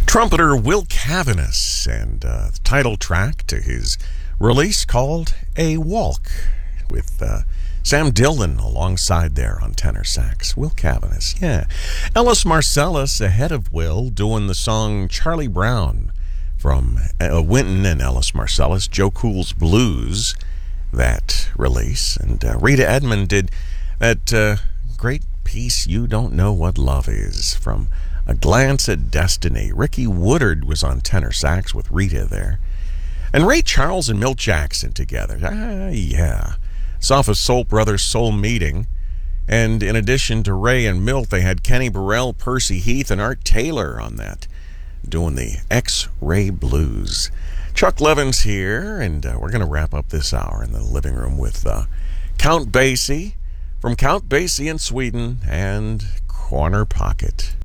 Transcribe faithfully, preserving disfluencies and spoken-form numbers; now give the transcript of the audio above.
Trumpeter Will Cavanis, and uh, the title track to his release called A Walk, with uh, Sam Dillon alongside there on tenor sax. Will Cavanis, yeah. Ellis Marsalis ahead of Will, doing the song Charlie Brown from uh, Wynton and Ellis Marsalis, Joe Cool's Blues, that release. And uh, Rita Edmond did that uh, great piece, You Don't Know What Love Is, from A Glance at Destiny. Ricky Woodard was on tenor sax with Rita there. And Ray Charles and Milt Jackson together. Ah, yeah. It's off of Soul Brothers Soul Meeting. And in addition to Ray and Milt, they had Kenny Burrell, Percy Heath, and Art Taylor on that, doing the X-Ray Blues. Chuck Levin's here, and uh, we're going to wrap up this hour in the living room with uh, Count Basie from Count Basie in Sweden and Corner Pocket.